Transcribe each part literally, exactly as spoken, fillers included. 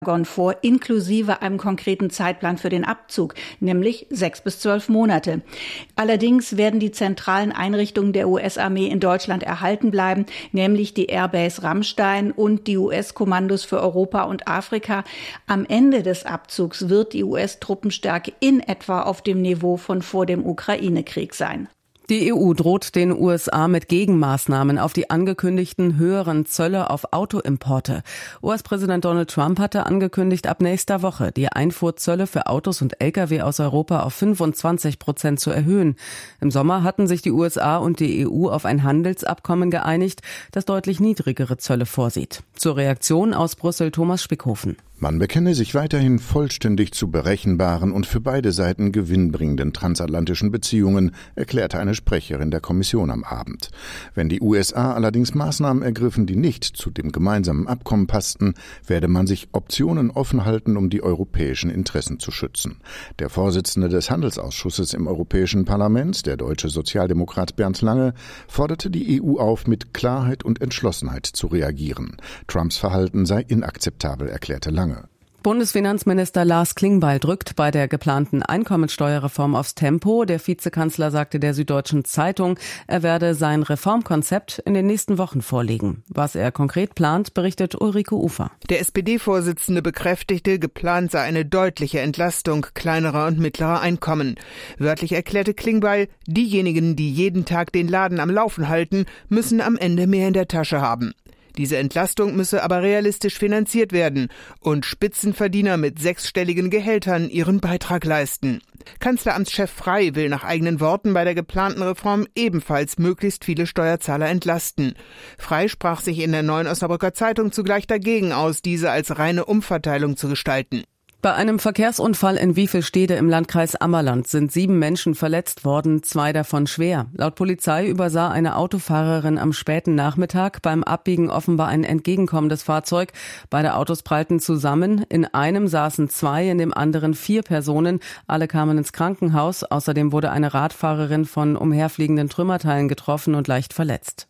vor, inklusive einem konkreten Zeitplan für den Abzug, nämlich sechs bis zwölf Monate. Allerdings werden die zentralen Einrichtungen der U S-Armee in Deutschland erhalten bleiben, nämlich die Airbase Ramstein und die U S-Kommandos für Europa und Afrika. Am Ende des Abzugs wird die U S-Truppenstärke in etwa auf dem Niveau von vor dem Ukraine-Krieg sein. Die E U droht den U S A mit Gegenmaßnahmen auf die angekündigten höheren Zölle auf Autoimporte. U S-Präsident Donald Trump hatte angekündigt, ab nächster Woche die Einfuhrzölle für Autos und L K W aus Europa auf fünfundzwanzig Prozent zu erhöhen. Im Sommer hatten sich die U S A und die E U auf ein Handelsabkommen geeinigt, das deutlich niedrigere Zölle vorsieht. Zur Reaktion aus Brüssel Thomas Spickhofen. Man bekenne sich weiterhin vollständig zu berechenbaren und für beide Seiten gewinnbringenden transatlantischen Beziehungen, erklärte eine Sprecherin der Kommission am Abend. Wenn die U S A allerdings Maßnahmen ergriffen, die nicht zu dem gemeinsamen Abkommen passten, werde man sich Optionen offen halten, um die europäischen Interessen zu schützen. Der Vorsitzende des Handelsausschusses im Europäischen Parlament, der deutsche Sozialdemokrat Bernd Lange, forderte die E U auf, mit Klarheit und Entschlossenheit zu reagieren. Trumps Verhalten sei inakzeptabel, erklärte Lange. Bundesfinanzminister Lars Klingbeil drückt bei der geplanten Einkommensteuerreform aufs Tempo. Der Vizekanzler sagte der Süddeutschen Zeitung, er werde sein Reformkonzept in den nächsten Wochen vorlegen. Was er konkret plant, berichtet Ulrike Ufer. Der S P D-Vorsitzende bekräftigte, geplant sei eine deutliche Entlastung kleinerer und mittlerer Einkommen. Wörtlich erklärte Klingbeil, diejenigen, die jeden Tag den Laden am Laufen halten, müssen am Ende mehr in der Tasche haben. Diese Entlastung müsse aber realistisch finanziert werden und Spitzenverdiener mit sechsstelligen Gehältern ihren Beitrag leisten. Kanzleramtschef Frey will nach eigenen Worten bei der geplanten Reform ebenfalls möglichst viele Steuerzahler entlasten. Frey sprach sich in der Neuen Osnabrücker Zeitung zugleich dagegen aus, diese als reine Umverteilung zu gestalten. Bei einem Verkehrsunfall in Wiefelstede im Landkreis Ammerland sind sieben Menschen verletzt worden, zwei davon schwer. Laut Polizei übersah eine Autofahrerin am späten Nachmittag beim Abbiegen offenbar ein entgegenkommendes Fahrzeug. Beide Autos prallten zusammen. In einem saßen zwei, in dem anderen vier Personen. Alle kamen ins Krankenhaus. Außerdem wurde eine Radfahrerin von umherfliegenden Trümmerteilen getroffen und leicht verletzt.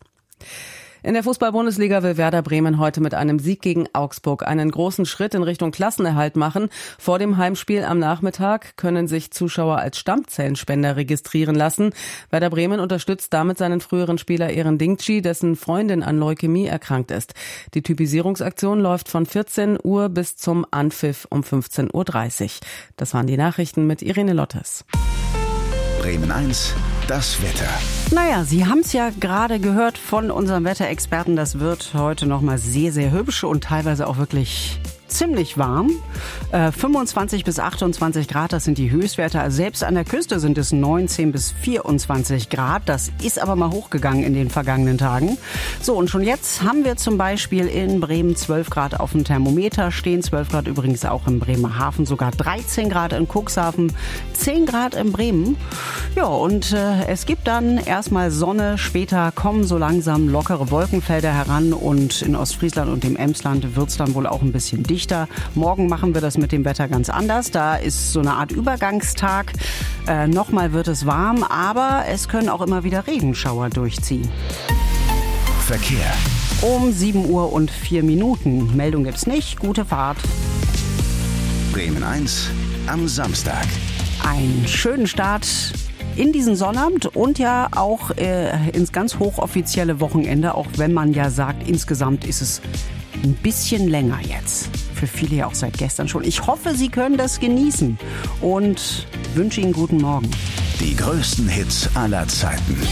In der Fußball-Bundesliga will Werder Bremen heute mit einem Sieg gegen Augsburg einen großen Schritt in Richtung Klassenerhalt machen. Vor dem Heimspiel am Nachmittag können sich Zuschauer als Stammzellenspender registrieren lassen. Werder Bremen unterstützt damit seinen früheren Spieler Eren Dingci, dessen Freundin an Leukämie erkrankt ist. Die Typisierungsaktion läuft von vierzehn Uhr bis zum Anpfiff um fünfzehn Uhr dreißig. Das waren die Nachrichten mit Irene Lottes. Bremen eins, das Wetter. Naja, Sie haben es ja gerade gehört von unserem Wetterexperten. Das wird heute nochmal sehr, sehr hübsch und teilweise auch wirklich ziemlich warm. Äh, fünfundzwanzig bis achtundzwanzig Grad, das sind die Höchstwerte. Also selbst an der Küste sind es neunzehn bis vierundzwanzig Grad. Das ist aber mal hochgegangen in den vergangenen Tagen. So, und schon jetzt haben wir zum Beispiel in Bremen zwölf Grad auf dem Thermometer stehen. zwölf Grad übrigens auch in Bremerhaven, sogar dreizehn Grad in Cuxhaven, zehn Grad in Bremen. Ja, und äh, es gibt dann erstmal Sonne. Später kommen so langsam lockere Wolkenfelder heran und in Ostfriesland und dem Emsland wird es dann wohl auch ein bisschen dichter. Morgen machen wir das mit dem Wetter ganz anders. Da ist so eine Art Übergangstag. Äh, Nochmal wird es warm, aber es können auch immer wieder Regenschauer durchziehen. Verkehr. Um sieben Uhr und vier Minuten. Meldung gibt's nicht. Gute Fahrt. Bremen eins am Samstag. Einen schönen Start in diesen Sonnabend und ja auch äh, ins ganz hochoffizielle Wochenende, auch wenn man ja sagt, insgesamt ist es ein bisschen länger jetzt. Für viele ja auch seit gestern schon. Ich hoffe, Sie können das genießen und wünsche Ihnen guten Morgen. Die größten Hits aller Zeiten.